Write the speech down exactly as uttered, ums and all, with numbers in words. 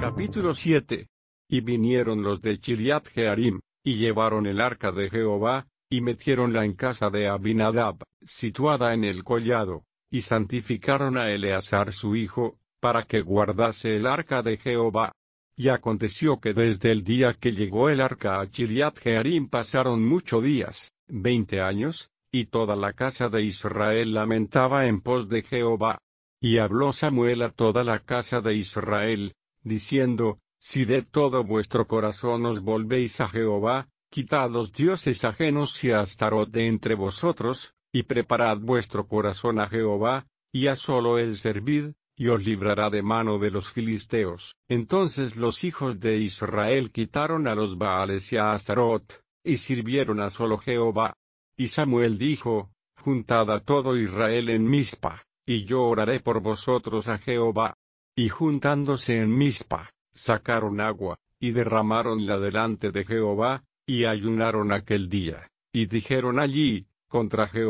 Capítulo siete. Y vinieron los de Kiriat Jearim, y llevaron el arca de Jehová, y metiéronla en casa de Abinadab, situada en el collado, y santificaron a Eleazar su hijo, para que guardase el arca de Jehová. Y aconteció que desde el día que llegó el arca a Kiriat Jearim pasaron muchos días, veinte años, y toda la casa de Israel lamentaba en pos de Jehová. Y habló Samuel a toda la casa de Israel, diciendo, si de todo vuestro corazón os volvéis a Jehová, quitad los dioses ajenos y a Astarot de entre vosotros, y preparad vuestro corazón a Jehová, y a solo él servid, y os librará de mano de los filisteos. Entonces los hijos de Israel quitaron a los Baales y a Astarot, y sirvieron a solo Jehová. Y Samuel dijo, juntad a todo Israel en Mizpa, y yo oraré por vosotros a Jehová. Y juntándose en Mizpa, sacaron agua, y derramáronla delante de Jehová, y ayunaron aquel día, y dijeron allí, contra Jehová.